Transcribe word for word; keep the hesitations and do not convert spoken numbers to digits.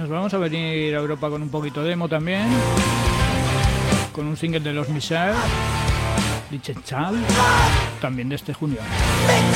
nos vamos a venir a Europa con un poquito de emo también, con un single de los Michel, Dichechal, también de este junio.